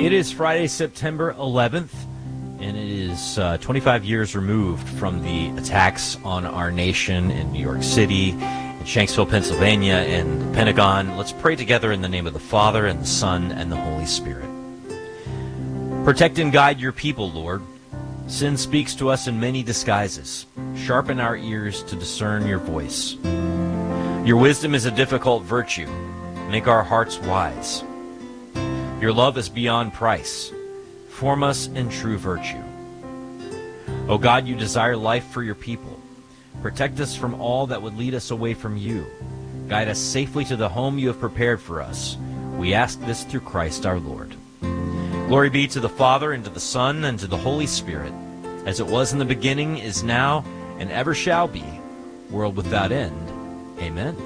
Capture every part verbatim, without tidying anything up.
It is Friday, September eleventh, and it is uh, twenty-five years removed from the attacks on our nation in New York City, in Shanksville, Pennsylvania, and the Pentagon. Let's pray together in the name of the Father, and the Son, and the Holy Spirit. Protect and guide your people, Lord. Sin speaks to us in many disguises. Sharpen our ears to discern your voice. Your wisdom is a difficult virtue. Make our hearts wise. Your love is beyond price. Form us in true virtue. O God, you desire life for your people. Protect us from all that would lead us away from you. Guide us safely to the home you have prepared for us. We ask this through Christ our Lord. Glory be to the Father, and to the Son, and to the Holy Spirit, as it was in the beginning, is now, and ever shall be, world without end. Amen.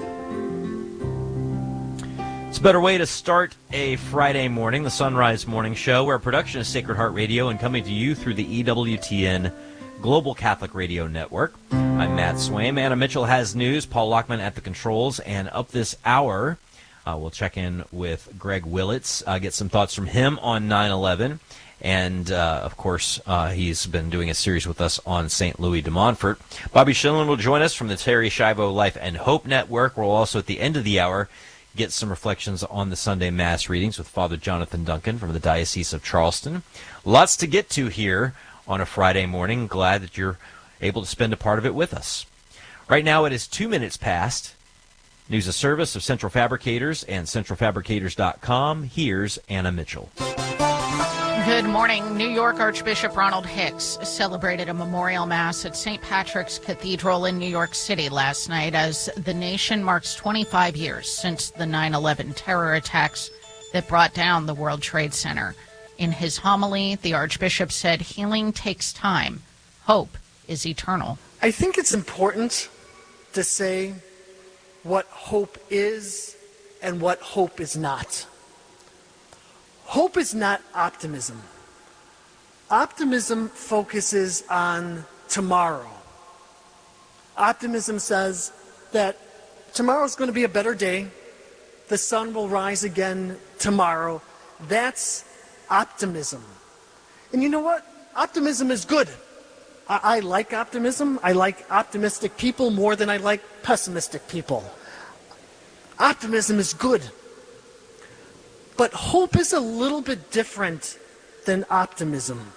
It's a better way to start a Friday morning, the Sunrise Morning Show, where production is Sacred Heart Radio and coming to you through the E W T N Global Catholic Radio Network. I'm Matt Swaim. Anna Mitchell has news. Paul Lockman at the controls. And up this hour, uh, we'll check in with Greg Willits, uh, get some thoughts from him on nine eleven. And, uh, of course, uh, he's been doing a series with us on Saint Louis de Montfort. Bobby Schillen will join us from the Terry Schiavo Life and Hope Network. We'll also, at the end of the hour, get some reflections on the Sunday Mass readings with Father Jonathan Duncan from the Diocese of Charleston. Lots to get to here on a Friday morning. Glad that you're able to spend a part of it with us. Right now it is two minutes past. News of service of Central Fabricators and central fabricators dot com. Here's Anna Mitchell. Good morning. New York Archbishop Ronald Hicks celebrated a memorial mass at Saint Patrick's Cathedral in New York City last night as the nation marks twenty-five years since the nine eleven terror attacks that brought down the World Trade Center. In his homily, the Archbishop said healing takes time. Hope is eternal. I think it's important to say what hope is and what hope is not. Hope is not optimism. Optimism focuses on tomorrow. Optimism says that tomorrow's going to be a better day. The sun will rise again tomorrow. That's optimism. And you know what? Optimism is good. I, I like optimism. I like optimistic people more than I like pessimistic people. Optimism is good. But hope is a little bit different than optimism.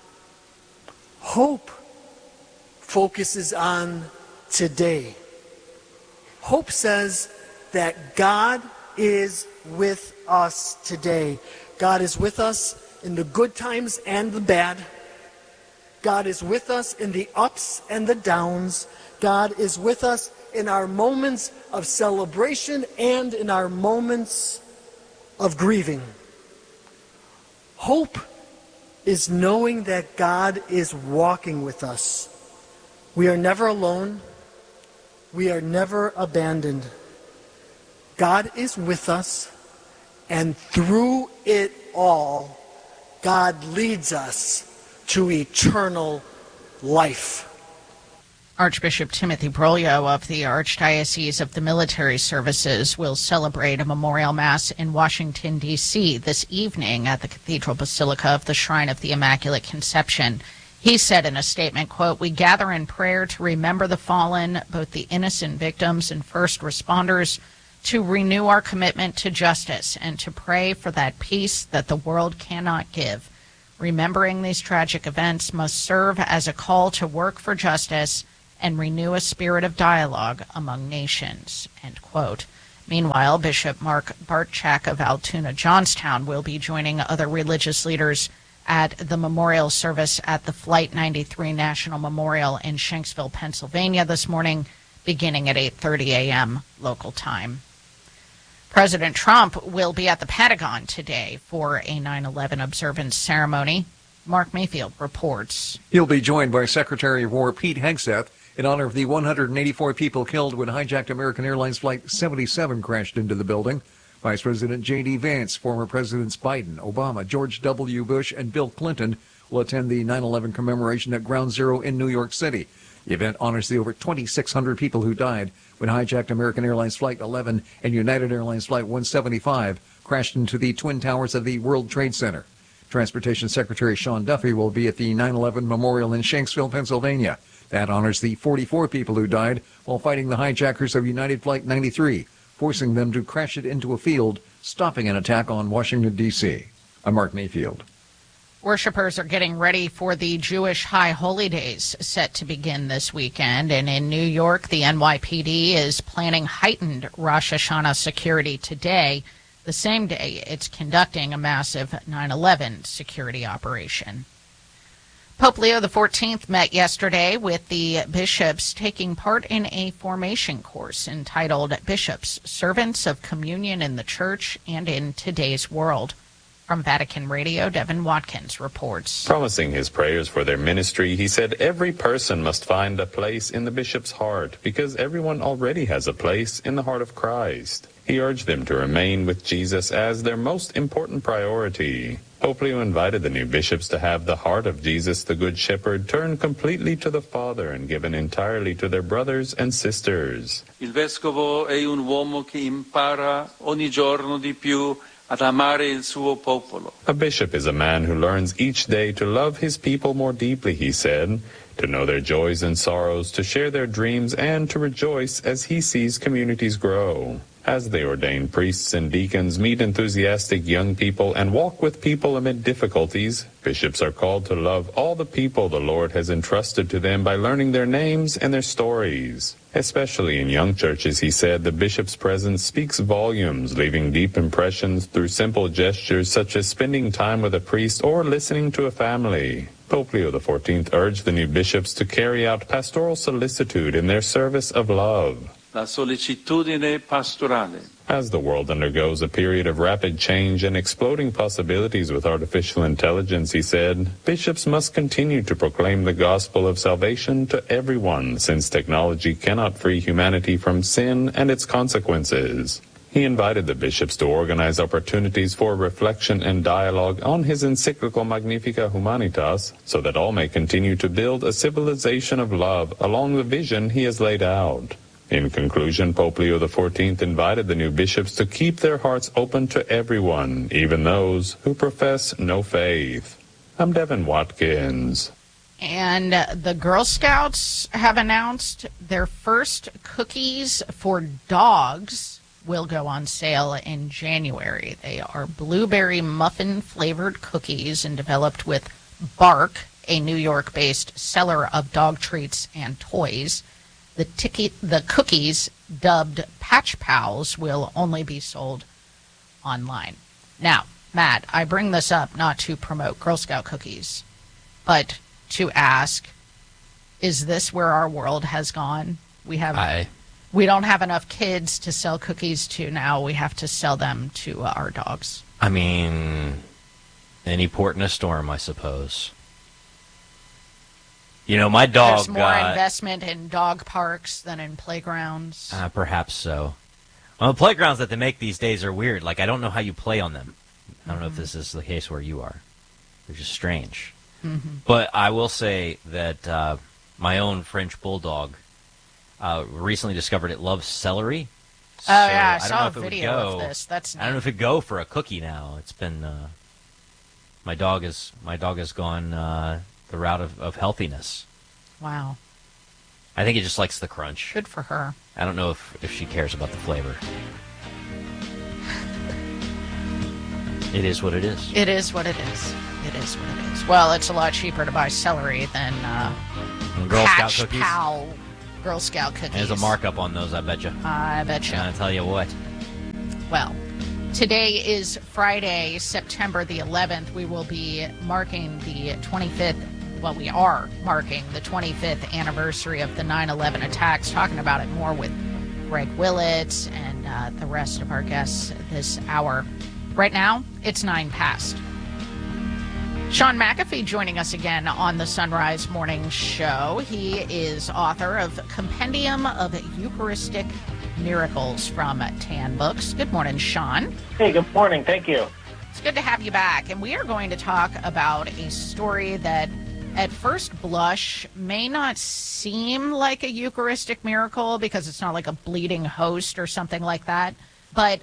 Hope focuses on today. Hope says that God is with us today. God is with us in the good times and the bad. God is with us in the ups and the downs. God is with us in our moments of celebration and in our moments of grieving. Hope is knowing that God is walking with us. We are never alone. We are never abandoned. God is with us, and through it all, God leads us to eternal life. Archbishop Timothy Broglio of the Archdiocese of the Military Services will celebrate a memorial mass in Washington, D C this evening at the Cathedral Basilica of the Shrine of the Immaculate Conception. He said in a statement, quote, "We gather in prayer to remember the fallen, both the innocent victims and first responders, to renew our commitment to justice and to pray for that peace that the world cannot give. Remembering these tragic events must serve as a call to work for justice and renew a spirit of dialogue among nations," end quote. Meanwhile, Bishop Mark Bartchak of Altoona Johnstown will be joining other religious leaders at the memorial service at the Flight ninety-three National Memorial in Shanksville, Pennsylvania this morning, beginning at eight thirty a.m. local time. President Trump will be at the Pentagon today for a nine eleven observance ceremony. Mark Mayfield reports. He'll be joined by Secretary of War Pete Hegseth in honor of the one hundred eighty-four people killed when hijacked American Airlines Flight seventy-seven crashed into the building. Vice President J D. Vance, former Presidents Biden, Obama, George W. Bush, and Bill Clinton will attend the nine eleven commemoration at Ground Zero in New York City. The event honors the over twenty-six hundred people who died when hijacked American Airlines Flight eleven and United Airlines Flight one seventy-five crashed into the Twin Towers of the World Trade Center. Transportation Secretary Sean Duffy will be at the nine eleven memorial in Shanksville, Pennsylvania. That honors the forty-four people who died while fighting the hijackers of United Flight ninety-three, forcing them to crash it into a field, stopping an attack on Washington, D C I'm Mark Mayfield. Worshippers are getting ready for the Jewish High Holy Days set to begin this weekend. And in New York, the N Y P D is planning heightened Rosh Hashanah security today, the same day it's conducting a massive nine eleven security operation. Pope Leo the fourteenth met yesterday with the bishops taking part in a formation course entitled Bishops, Servants of Communion in the Church and in Today's World. From Vatican Radio, Devin Watkins reports. Promising his prayers for their ministry, he said every person must find a place in the bishop's heart because everyone already has a place in the heart of Christ. He urged them to remain with Jesus as their most important priority. Pope Leo invited the new bishops to have the heart of Jesus, the Good Shepherd, turned completely to the Father and given entirely to their brothers and sisters. Il vescovo è un uomo che impara ogni giorno di più ad amare il suo popolo. A bishop is a man who learns each day to love his people more deeply, he said, to know their joys and sorrows, to share their dreams, and to rejoice as he sees communities grow. As the ordained priests and deacons meet enthusiastic young people and walk with people amid difficulties, bishops are called to love all the people the Lord has entrusted to them by learning their names and their stories. Especially in young churches, he said, the bishop's presence speaks volumes, leaving deep impressions through simple gestures such as spending time with a priest or listening to a family. Pope Leo the fourteenth urged the new bishops to carry out pastoral solicitude in their service of love. La sollecitudine pastorale. As the world undergoes a period of rapid change and exploding possibilities with artificial intelligence, he said, bishops must continue to proclaim the gospel of salvation to everyone, since technology cannot free humanity from sin and its consequences. He invited the bishops to organize opportunities for reflection and dialogue on his encyclical Magnificat Humanitas, so that all may continue to build a civilization of love along the vision he has laid out. In conclusion, Pope Leo the fourteenth invited the new bishops to keep their hearts open to everyone, even those who profess no faith. I'm Devin Watkins. And the Girl Scouts have announced their first cookies for dogs will go on sale in January. They are blueberry muffin-flavored cookies and developed with Bark, a New York-based seller of dog treats and toys. The, tiki, the cookies, dubbed Patch Pals, will only be sold online. Now, Matt, I bring this up not to promote Girl Scout cookies, but to ask, is this where our world has gone? We have, I... we don't have enough kids to sell cookies to now. We have to sell them to uh, our dogs. I mean, any port in a storm, I suppose. You know, my dog There's more got, investment in dog parks than in playgrounds. Uh, perhaps so. Well, the playgrounds that they make these days are weird. Like, I don't know how you play on them. I don't mm-hmm. know if this is the case where you are. They're just strange. Mm-hmm. But I will say that uh, my own French bulldog uh, recently discovered it loves celery. So oh, yeah, I, I saw don't know a if video it would go, of this. That's I don't know if it'd go for a cookie now. It's been... Uh, my dog is my dog has gone uh, the route of, of healthiness. Wow. I think it just likes the crunch. Good for her. I don't know if, if she cares about the flavor. It is what it is. It is what it is. It is what it is. Well, it's a lot cheaper to buy celery than uh, Girl Patch Scout cookies. Pal Girl Scout cookies. There's a markup on those, I bet you. I bet you. And I tell you what. Well, today is Friday, September the eleventh. We will be marking the twenty-fifth. Well, we are marking the twenty-fifth anniversary of the nine eleven attacks, talking about it more with Greg Willett and uh, the rest of our guests this hour. Right now, it's nine past. Sean McAfee joining us again on the Sunrise Morning Show. He is author of Compendium of Eucharistic Miracles from Tan Books. Good morning, Sean. Hey, good morning. Thank you. It's good to have you back. And we are going to talk about a story that at first blush may not seem like a Eucharistic miracle because it's not like a bleeding host or something like that. But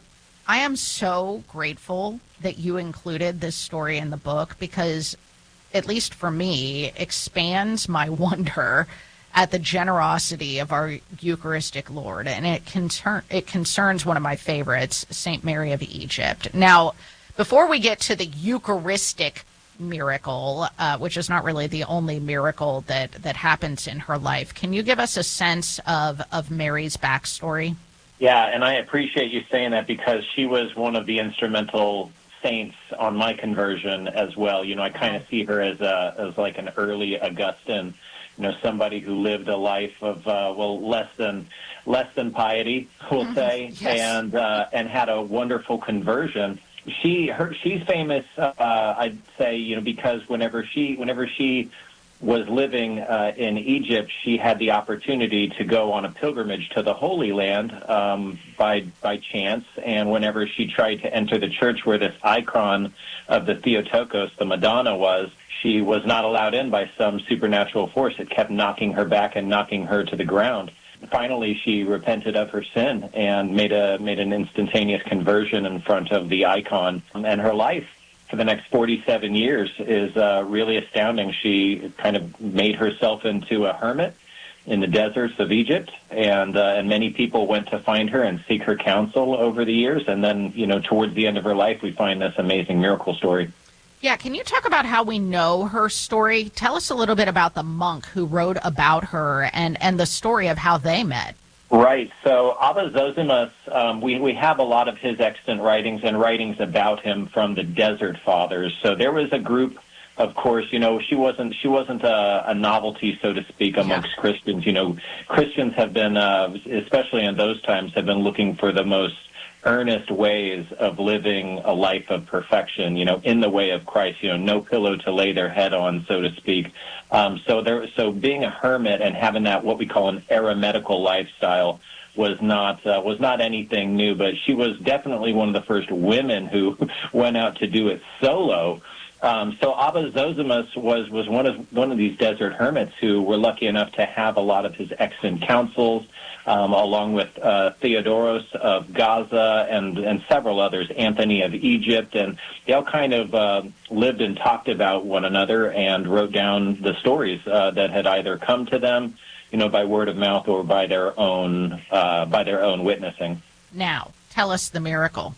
I am so grateful that you included this story in the book because, at least for me, expands my wonder at the generosity of our Eucharistic Lord. And it, concern, it concerns one of my favorites, Saint Mary of Egypt. Now, before we get to the Eucharistic miracle, uh, which is not really the only miracle that, that happens in her life, can you give us a sense of, of Mary's backstory? Yeah, and I appreciate you saying that because she was one of the instrumental saints on my conversion as well. You know, I kind of see her as a as like an early Augustine, you know, somebody who lived a life of uh, well less than less than piety, we'll say, yes. and uh, and had a wonderful conversion. She her she's famous, uh, I'd say, you know, because whenever she whenever she was living uh, in Egypt, she had the opportunity to go on a pilgrimage to the Holy Land um, by by chance. And whenever she tried to enter the church where this icon of the Theotokos, the Madonna, was, she was not allowed in by some supernatural force. It kept knocking her back and knocking her to the ground. Finally, she repented of her sin and made a made an instantaneous conversion in front of the icon, and her life for the next forty-seven years is uh, really astounding. She kind of made herself into a hermit in the deserts of Egypt, and uh, and many people went to find her and seek her counsel over the years. And then, you know, towards the end of her life, we find this amazing miracle story. Yeah, can you talk about how we know her story? Tell us a little bit about the monk who wrote about her and, and the story of how they met. Right. So Abba Zosimus, um, we, we have a lot of his extant writings and writings about him from the Desert Fathers. So there was a group, of course, you know, she wasn't she wasn't a, a novelty, so to speak, amongst yeah. Christians. You know, Christians have been, uh, especially in those times, have been looking for the most earnest ways of living a life of perfection, you know, in the way of Christ, you know, no pillow to lay their head on, so to speak. Um, so there, so being a hermit and having that, what we call an eremitical lifestyle was not, uh, was not anything new, but she was definitely one of the first women who went out to do it solo. Um, so Abba Zosimus was, was one of, one of these desert hermits who were lucky enough to have a lot of his extant counsels, Um, along with uh, Theodoros of Gaza and, and several others, Anthony of Egypt, and they all kind of uh, lived and talked about one another and wrote down the stories uh, that had either come to them, you know, by word of mouth or by their own uh, by their own witnessing. Now, tell us the miracle.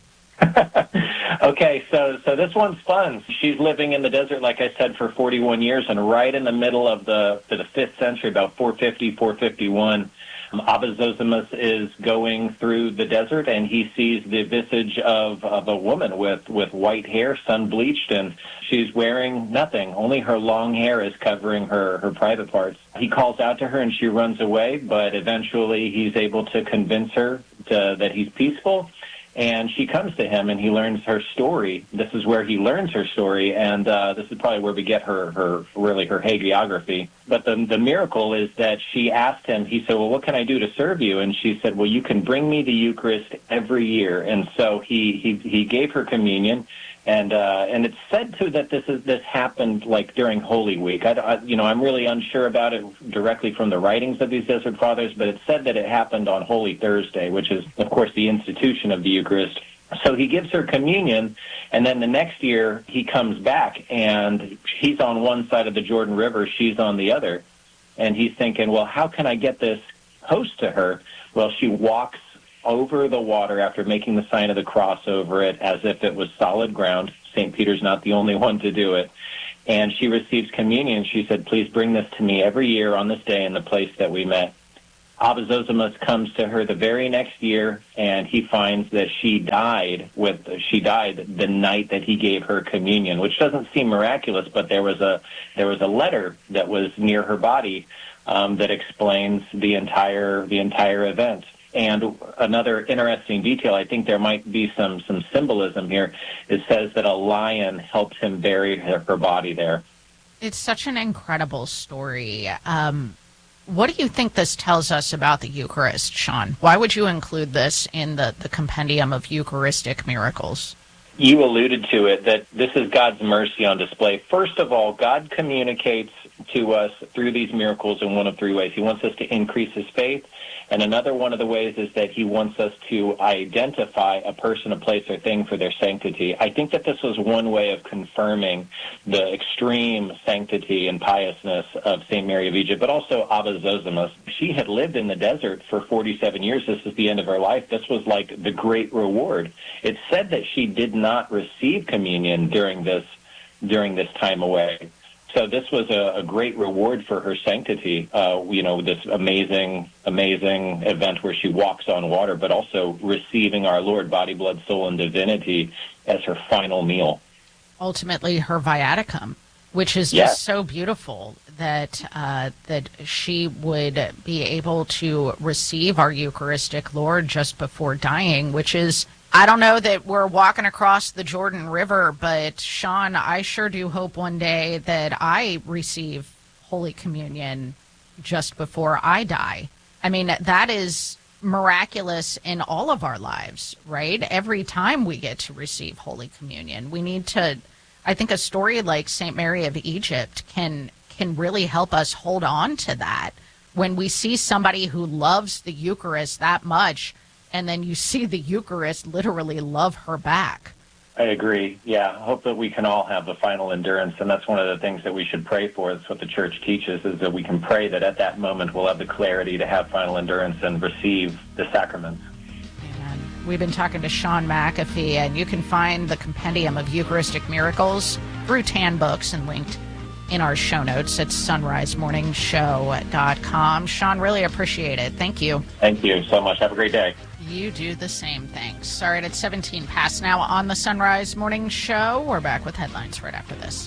Okay, so so this one's fun. She's living in the desert, like I said, for forty-one years, and right in the middle of the the fifth century, about four fifty, four fifty-one. Um, Abba Zosimus is going through the desert, and he sees the visage of, of a woman with, with white hair, sun-bleached, and she's wearing nothing. Only her long hair is covering her, her private parts. He calls out to her, and she runs away, but eventually he's able to convince her to, that he's peaceful. And she comes to him, and he learns her story. This is where he learns her story, and uh, this is probably where we get her, her really her hagiography. But the the miracle is that she asked him, he said, well, what can I do to serve you? And she said, well, you can bring me the Eucharist every year. And so he, he, he gave her communion. And uh, and it's said too that this is this happened like during Holy Week. I, I, you know, I'm really unsure about it directly from the writings of these Desert Fathers, but it's said that it happened on Holy Thursday, which is, of course, the institution of the Eucharist. So he gives her communion, and then the next year he comes back, and he's on one side of the Jordan River, she's on the other, and he's thinking, well, how can I get this host to her? Well, she walks over the water after making the sign of the cross over it as if it was solid ground. Saint Peter's not the only one to do it. And she receives communion. She said, please bring this to me every year on this day in the place that we met. Abba Zosimus comes to her the very next year, and he finds that she died with she died the night that he gave her communion, which doesn't seem miraculous, but there was a there was a letter that was near her body um, that explains the entire the entire event. And another interesting detail, I think there might be some, some symbolism here. It says that a lion helped him bury her, her body there. It's such an incredible story. Um, what do you think this tells us about the Eucharist, Sean? Why would you include this in the, the compendium of Eucharistic miracles? You alluded to it, that this is God's mercy on display. First of all, God communicates to us through these miracles in one of three ways. He wants us to increase his faith, and another one of the ways is that he wants us to identify a person, a place, or thing for their sanctity. I think that this was one way of confirming the extreme sanctity and piousness of Saint Mary of Egypt, but also Abba Zosimus. She had lived in the desert for forty-seven years. This is the end of her life. This was like the great reward. It's said that she did not receive communion during this during this time away. So this was a, a great reward for her sanctity, uh, you know, this amazing, amazing event where she walks on water, but also receiving our Lord, body, blood, soul, and divinity as her final meal. Ultimately, her viaticum, which is Yes. just so beautiful that uh, that she would be able to receive our Eucharistic Lord just before dying, which is, I don't know that we're walking across the Jordan River, but Sean, I sure do hope one day that I receive Holy Communion just before I die. I mean, that is miraculous in all of our lives, right? Every time we get to receive Holy Communion, we need to, I think a story like Saint Mary of Egypt can can really help us hold on to that. When we see somebody who loves the Eucharist that much, and then you see the Eucharist literally love her back. I agree. Yeah, I hope that we can all have the final endurance, and that's one of the things that we should pray for. That's what the Church teaches, is that we can pray that at that moment we'll have the clarity to have final endurance and receive the sacraments. Amen. We've been talking to Sean McAfee, and you can find the Compendium of Eucharistic Miracles through Tan Books and linked in our show notes at sunrise morning show dot com. Sean, really appreciate it. Thank you. Thank you so much. Have a great day. You do the same. Thanks. All right, it's seventeen past now on the Sunrise Morning Show. We're back with headlines right after this.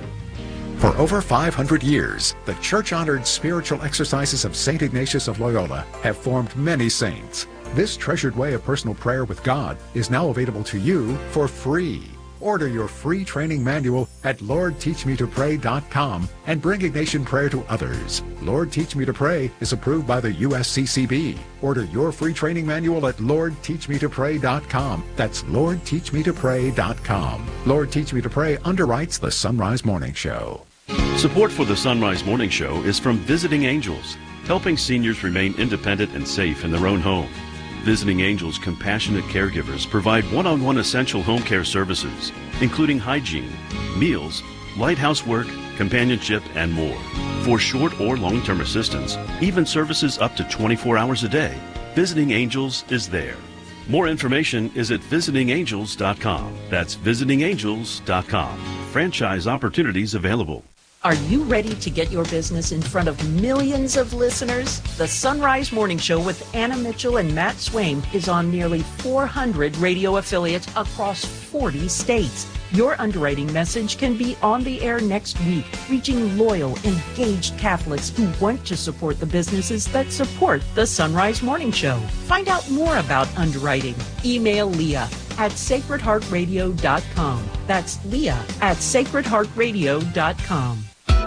For over five hundred years, the church-honored spiritual exercises of Saint Ignatius of Loyola have formed many saints. This treasured way of personal prayer with God is now available to you for free. Order your free training manual at lord teach me to pray dot com and bring Ignatian prayer to others. Lord Teach Me to Pray is approved by the U S C C B. Order your free training manual at lord teach me to pray dot com. That's lord teach me to pray dot com. Lord Teach Me to Pray underwrites the Sunrise Morning Show. Support for the Sunrise Morning Show is from Visiting Angels, helping seniors remain independent and safe in their own home. Visiting Angels compassionate caregivers provide one-on-one essential home care services, including hygiene, meals, light housework, companionship, and more. For short or long-term assistance, even services up to twenty-four hours a day, Visiting Angels is there. More information is at visiting angels dot com. That's visiting angels dot com. Franchise opportunities available. Are you ready to get your business in front of millions of listeners? The Sunrise Morning Show with Anna Mitchell and Matt Swain is on nearly four hundred radio affiliates across forty states. Your underwriting message can be on the air next week, reaching loyal, engaged Catholics who want to support the businesses that support the Sunrise Morning Show. Find out more about underwriting. Email Leah at sacred heart radio dot com. That's Leah at sacred heart radio dot com.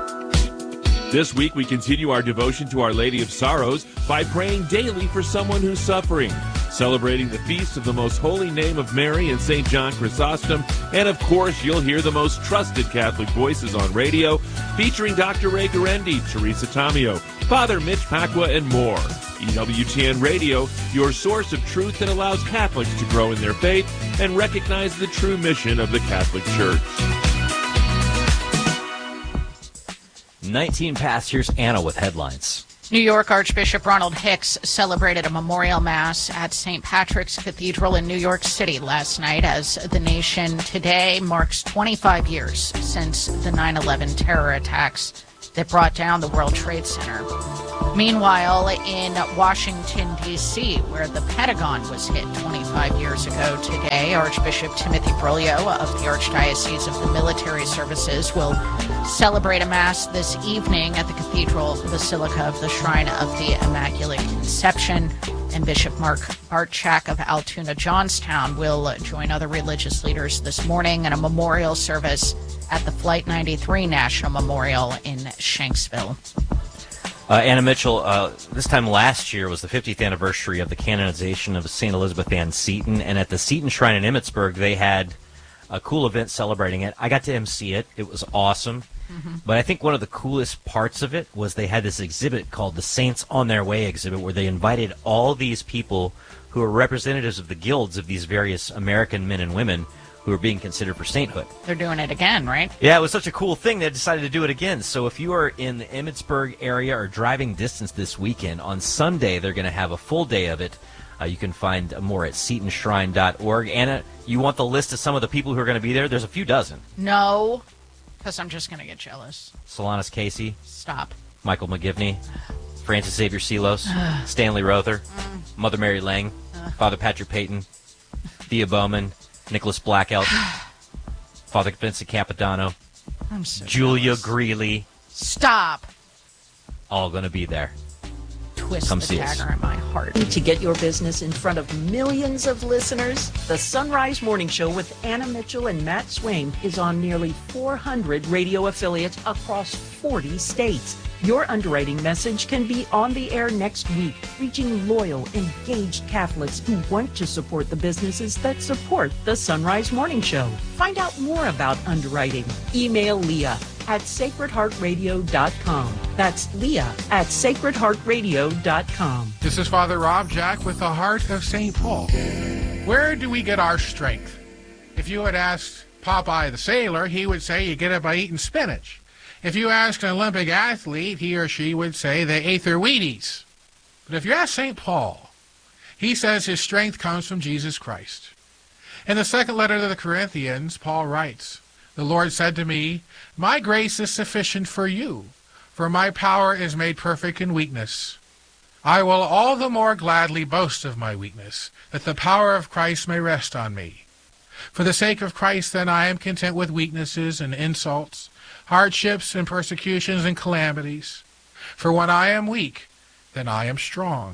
This week we continue our devotion to Our Lady of Sorrows by praying daily for someone who's suffering, celebrating the feast of the most holy name of Mary and Saint John Chrysostom, and of course you'll hear the most trusted Catholic voices on radio, featuring Doctor Ray Guarendi, Teresa Tomeo, Father Mitch Pacwa, and more. E W T N Radio, your source of truth that allows Catholics to grow in their faith and recognize the true mission of the Catholic Church. nineteen past, here's Anna with headlines. New York Archbishop Ronald Hicks celebrated a memorial mass at Saint Patrick's Cathedral in New York City last night as the nation today marks twenty-five years since the nine eleven terror attacks that brought down the World Trade Center. Meanwhile, in Washington, D C, where the Pentagon was hit twenty-five years ago today, Archbishop Timothy Broglio of the Archdiocese of the Military Services will celebrate a Mass this evening at the Cathedral Basilica of the Shrine of the Immaculate Conception. And Bishop Mark Bartchak of Altoona Johnstown will join other religious leaders this morning in a memorial service at the Flight ninety-three National Memorial in Shanksville. Uh, Anna Mitchell, uh, this time last year was the fiftieth anniversary of the canonization of Saint Elizabeth Ann Seton, and at the Seton Shrine in Emmitsburg, they had a cool event celebrating it. I got to emcee it. It was awesome. Mm-hmm. But I think one of the coolest parts of it was they had this exhibit called the Saints on Their Way exhibit, where they invited all these people who are representatives of the guilds of these various American men and women who are being considered for sainthood. They're doing it again, right? Yeah, it was such a cool thing they decided to do it again. So if you are in the Emmitsburg area or driving distance this weekend, on Sunday they're going to have a full day of it. Uh, you can find more at seton shrine dot org. Anna, you want the list of some of the people who are going to be there? There's a few dozen. No, because I'm just going to get jealous. Solanus Casey. Stop. Michael McGivney. Francis Xavier Sealos. Stanley Rother. Mm. Mother Mary Lang. Uh. Father Patrick Payton. Thea Bowman. Nicholas Blackout, Father Vincent Capodanno, I'm so Julia jealous. Greeley. Stop. All going to be there. Twist Come the see us. dagger in my heart. To get your business in front of millions of listeners, the Sunrise Morning Show with Anna Mitchell and Matt Swain is on nearly four hundred radio affiliates across forty states. Your underwriting message can be on the air next week, reaching loyal, engaged Catholics who want to support the businesses that support the Sunrise Morning Show. Find out more about underwriting. Email Leah at sacred heart radio dot com. That's Leah at sacred heart radio dot com. This is Father Rob Jack with the Heart of Saint Paul. Where do we get our strength? If you had asked Popeye the Sailor, he would say you get it by eating spinach. If you asked an Olympic athlete, he or she would say they ate their Wheaties. But if you ask Saint Paul, he says his strength comes from Jesus Christ. In the second letter to the Corinthians, Paul writes, "The Lord said to me, my grace is sufficient for you, for my power is made perfect in weakness. I will all the more gladly boast of my weakness, that the power of Christ may rest on me. For the sake of Christ, then, I am content with weaknesses and insults, hardships and persecutions and calamities. For when I am weak, then I am strong."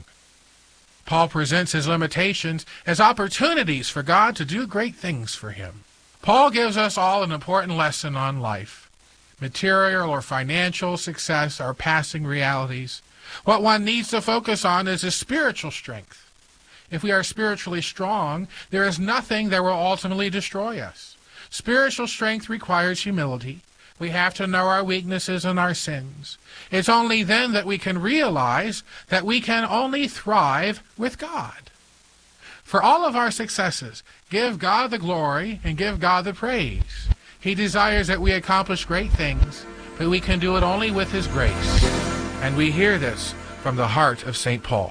Paul presents his limitations as opportunities for God to do great things for him. Paul gives us all an important lesson on life. Material or financial success are passing realities. What one needs to focus on is his spiritual strength. If we are spiritually strong, there is nothing that will ultimately destroy us. Spiritual strength requires humility. We have to know our weaknesses and our sins. It's only then that we can realize that we can only thrive with God. For all of our successes, give God the glory and give God the praise. He desires that we accomplish great things, but we can do it only with His grace. And we hear this from the heart of Saint Paul.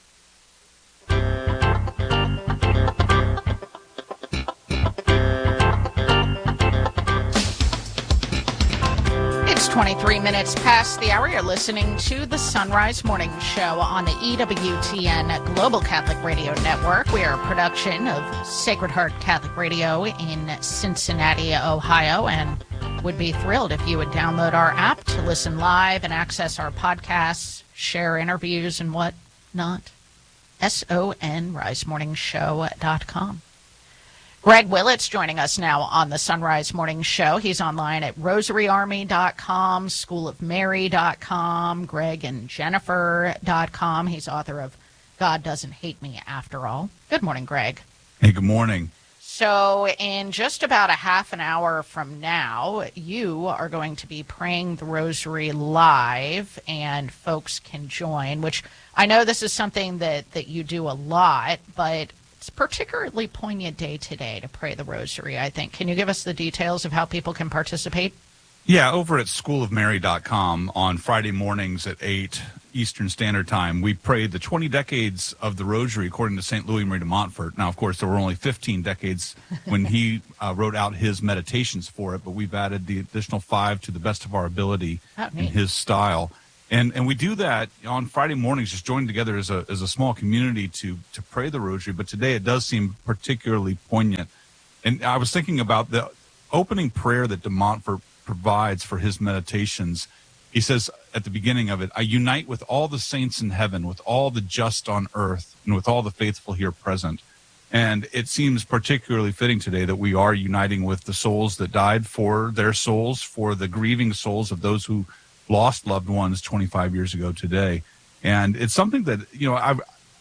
twenty-three minutes past the hour. You're listening to the Sunrise Morning Show on the E W T N Global Catholic Radio Network. We are a production of Sacred Heart Catholic Radio in Cincinnati, Ohio, and would be thrilled if you would download our app to listen live and access our podcasts, share interviews, and what not. S O N rise morning show dot com. Greg Willits joining us now on the Sunrise Morning Show. He's online at rosary army dot com, school of mary dot com, greg and jennifer dot com. He's author of God Doesn't Hate Me After All. Good morning, Greg. Hey, good morning. So in just about a half an hour from now, you are going to be praying the rosary live, and folks can join, which I know this is something that, that you do a lot, but it's a particularly poignant day today to pray the rosary, I think. Can you give us the details of how people can participate? Yeah, over at school of mary dot com on Friday mornings at eight Eastern Standard Time, we prayed the twenty decades of the Rosary according to Saint Louis Marie de Montfort. Now, of course, there were only fifteen decades when he uh, wrote out his meditations for it, but we've added the additional five to the best of our ability oh, in his style. And and we do that on Friday mornings, just joining together as a as a small community to to pray the Rosary. But today it does seem particularly poignant. And I was thinking about the opening prayer that de Montfort provides for his meditations. He says at the beginning of it, "I unite with all the saints in heaven, with all the just on earth, and with all the faithful here present." And it seems particularly fitting today that we are uniting with the souls that died, for their souls, for the grieving souls of those who lost loved ones twenty-five years ago today. And it's something that, you know, I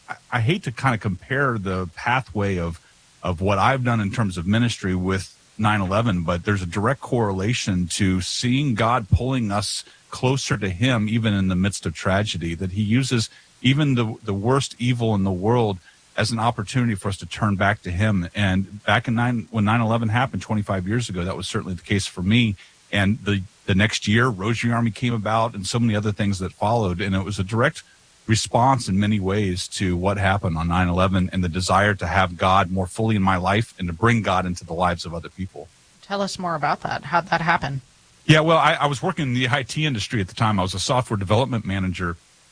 I hate to kind of compare the pathway of of what I've done in terms of ministry with nine eleven, but there's a direct correlation to seeing God pulling us closer to him, even in the midst of tragedy, that he uses even the, the worst evil in the world as an opportunity for us to turn back to him. And back in nine, when nine eleven happened twenty-five years ago, that was certainly the case for me. And the, the next year, Rosary Army came about and so many other things that followed. And it was a direct response in many ways to what happened on nine eleven and the desire to have God more fully in my life and to bring God into the lives of other people. Tell us more about that. How'd that happen? Yeah, well, I, I was working in the I T industry at the time. I was a software development manager.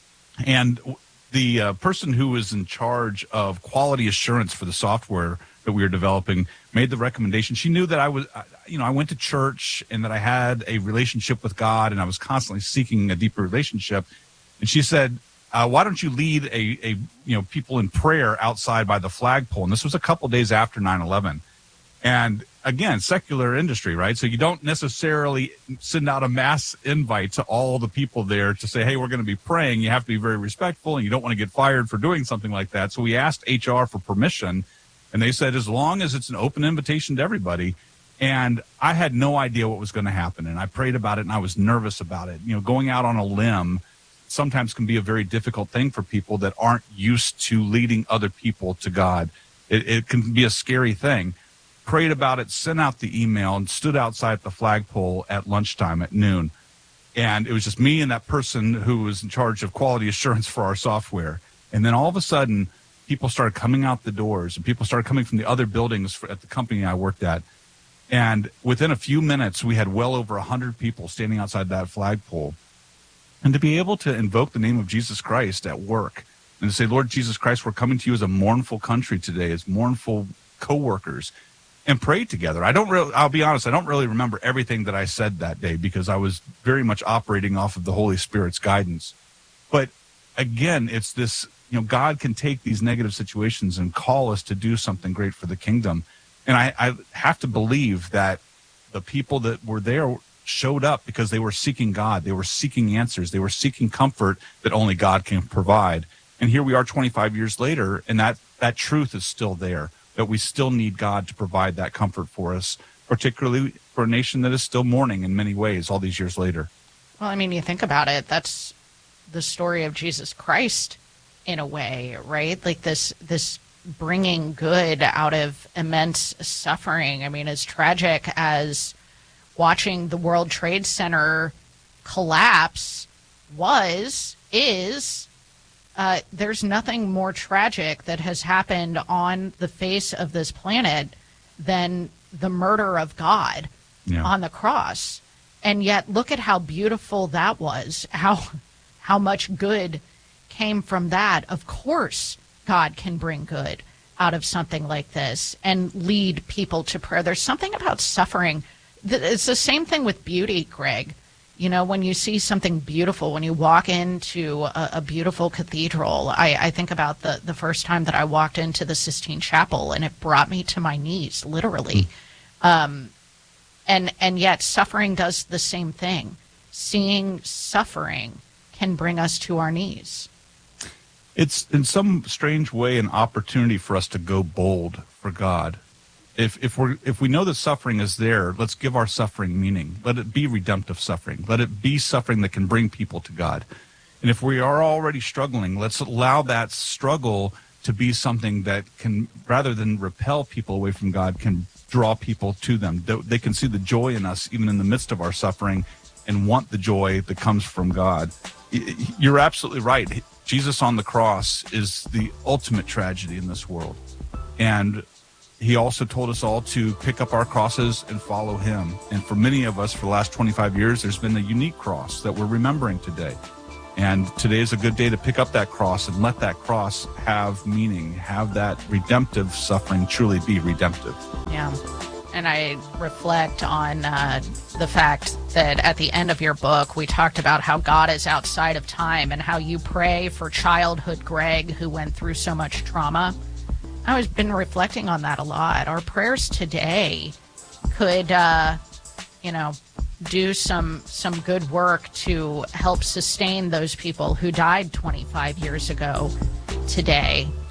And the uh, person who was in charge of quality assurance for the software that we were developing made the recommendation. She knew that I was, you know, I went to church and that I had a relationship with God and I was constantly seeking a deeper relationship. And she said, uh, why don't you lead a, a, you know, people in prayer outside by the flagpole? And this was a couple days after nine eleven. And again, secular industry, right? So you don't necessarily send out a mass invite to all the people there to say, hey, we're going to be praying. You have to be very respectful and you don't want to get fired for doing something like that. So we asked H R for permission and they said, as long as it's an open invitation to everybody. And I had no idea what was going to happen. And I prayed about it and I was nervous about it. You know, going out on a limb sometimes can be a very difficult thing for people that aren't used to leading other people to God. It, it can be a scary thing. Prayed about it, sent out the email, and stood outside the flagpole at lunchtime at noon. And it was just me and that person who was in charge of quality assurance for our software. And then all of a sudden, people started coming out the doors, and people started coming from the other buildings for, at the company I worked at. And within a few minutes, we had well over one hundred people standing outside that flagpole. And to be able to invoke the name of Jesus Christ at work and to say, Lord Jesus Christ, we're coming to you as a mournful country today, as mournful coworkers, and prayed together. I don't really, I'll be honest, I don't really remember everything that I said that day because I was very much operating off of the Holy Spirit's guidance. But again, it's this, you know, God can take these negative situations and call us to do something great for the kingdom. And I, I have to believe that the people that were there showed up because they were seeking God. They were seeking answers. They were seeking comfort that only God can provide. And here we are twenty-five years later, and that, that truth is still there. That we still need God to provide that comfort for us, particularly for a nation that is still mourning in many ways all these years later. Well, I mean, you think about it, that's the story of Jesus Christ in a way, right? Like this this bringing good out of immense suffering. I mean, as tragic as watching the World Trade Center collapse was, is... Uh, there's nothing more tragic that has happened on the face of this planet than the murder of God yeah. on the cross. And yet, look at how beautiful that was, how how much good came from that. Of course, God can bring good out of something like this and lead people to prayer. There's something about suffering. It's the same thing with beauty, Greg. You know, when you see something beautiful, when you walk into a, a beautiful cathedral, I, I think about the, the first time that I walked into the Sistine Chapel, and it brought me to my knees, literally. Mm. Um, and and yet suffering does the same thing. Seeing suffering can bring us to our knees. It's in some strange way an opportunity for us to go bold for God. If if we if we know that suffering is there, let's give our suffering meaning. Let it be redemptive suffering. Let it be suffering that can bring people to God. And if we are already struggling, let's allow that struggle to be something that can, rather than repel people away from God, can draw people to them. They can see the joy in us even in the midst of our suffering and want the joy that comes from God. You're absolutely right. Jesus on the cross is the ultimate tragedy in this world. And he also told us all to pick up our crosses and follow him. And for many of us, for the last twenty-five years, there's been a unique cross that we're remembering today. And today is a good day to pick up that cross and let that cross have meaning, have that redemptive suffering truly be redemptive. Yeah. And I reflect on uh, the fact that at the end of your book, we talked about how God is outside of time and how you pray for childhood Greg who went through so much trauma. I've been reflecting on that a lot. Our prayers today could, uh, you know, do some some good work to help sustain those people who died twenty-five years ago today.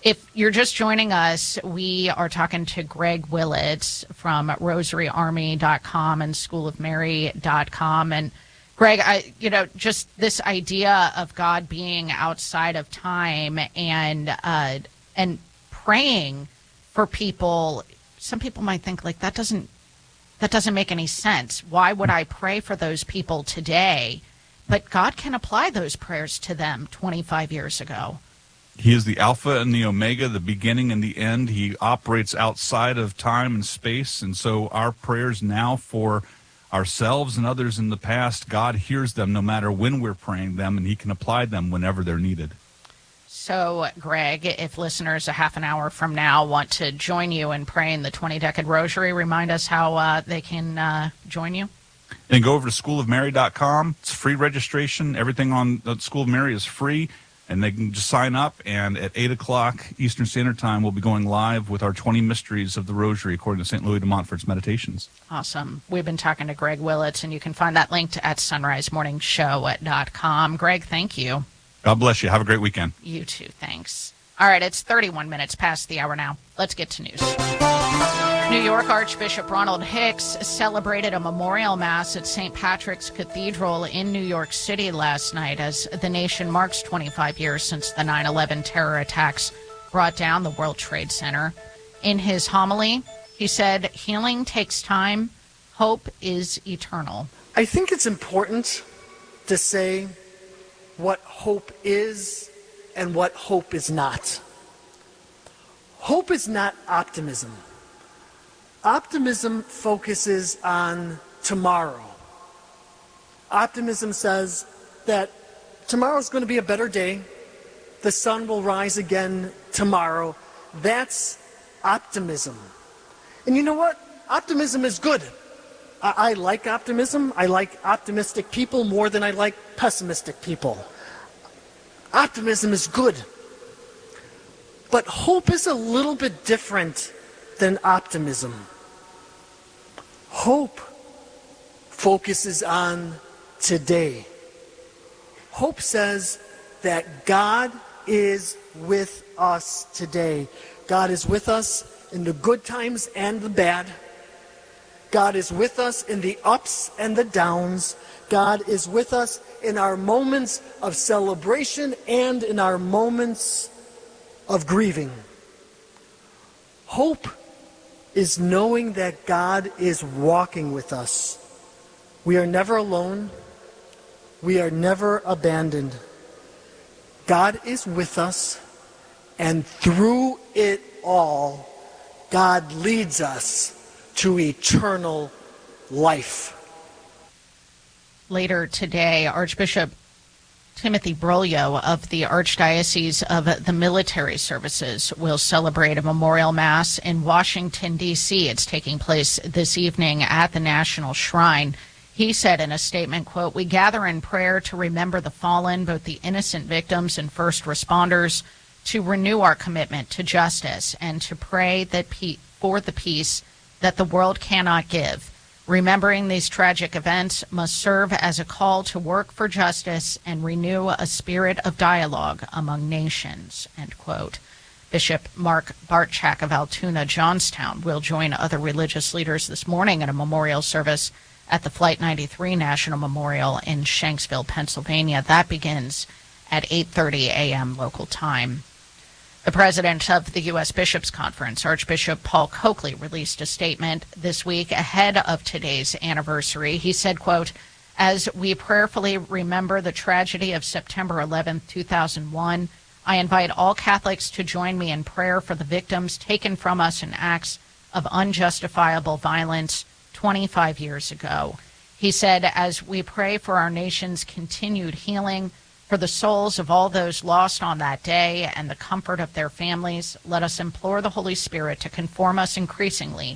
If you're just joining us, we are talking to Greg Willits from rosary army dot com and school of mary dot com. And Greg, I, you know, just this idea of God being outside of time and uh, and praying for people. Some people might think like that doesn't that doesn't make any sense. Why would I pray for those people today? But God can apply those prayers to them twenty-five years ago. He is the Alpha and the Omega, the beginning and the end. He operates outside of time and space. And so our prayers now for ourselves and others in the past, God hears them no matter when we're praying them, and he can apply them whenever they're needed. So, Greg, if listeners a half an hour from now want to join you in praying the twenty-decade rosary, remind us how uh, they can uh, join you. And go over to school of mary dot com. It's free registration. Everything on the School of Mary is free. And they can just sign up, and at eight o'clock Eastern Standard Time, we'll be going live with our twenty Mysteries of the Rosary, according to Saint Louis de Montfort's Meditations. Awesome. We've been talking to Greg Willits, and you can find that linked at sunrise morning show dot com. Greg, thank you. God bless you. Have a great weekend. You too. Thanks. All right, it's thirty-one minutes past the hour now. Let's get to news. New York Archbishop Ronald Hicks celebrated a memorial mass at Saint Patrick's Cathedral in New York City last night as the nation marks twenty-five years since the nine eleven terror attacks brought down the World Trade Center. In his homily, he said, "Healing takes time. Hope is eternal." I think it's important to say what hope is and what hope is not. Hope is not optimism. Optimism focuses on tomorrow. Optimism says that tomorrow's going to be a better day. The sun will rise again tomorrow. That's optimism. And you know what? Optimism is good. I, I like optimism. I like optimistic people more than I like pessimistic people. Optimism is good. But hope is a little bit different than optimism. Hope focuses on today. Hope says that God is with us today. God is with us in the good times and the bad. God is with us in the ups and the downs. God is with us in our moments of celebration and in our moments of grieving. Hope is knowing that God is walking with us. We are never alone. We are never abandoned. God is with us, and through it all, God leads us to eternal life. Later today, Archbishop Timothy Broglio of the Archdiocese of the Military Services will celebrate a memorial mass in Washington, D C It's taking place this evening at the National Shrine. He said in a statement, quote, "We gather in prayer to remember the fallen, both the innocent victims and first responders, to renew our commitment to justice and to pray that pe- for the peace that the world cannot give. Remembering these tragic events must serve as a call to work for justice and renew a spirit of dialogue among nations," end quote. Bishop Mark Bartchak of Altoona, Johnstown, will join other religious leaders this morning at a memorial service at the Flight ninety-three National Memorial in Shanksville, Pennsylvania. That begins at eight thirty a.m. local time. The president of the U S Bishops' Conference, Archbishop Paul Coakley, released a statement this week ahead of today's anniversary. He said, quote, "As we prayerfully remember the tragedy of September eleventh, two thousand one, I invite all Catholics to join me in prayer for the victims taken from us in acts of unjustifiable violence twenty-five years ago." He said, "As we pray for our nation's continued healing, for the souls of all those lost on that day and the comfort of their families, let us implore the Holy Spirit to conform us increasingly